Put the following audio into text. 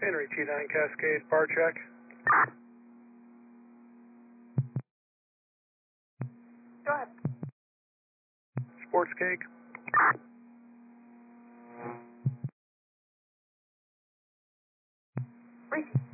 Henry T9 Cascade, bar check. Go ahead. Sports cake. Reese.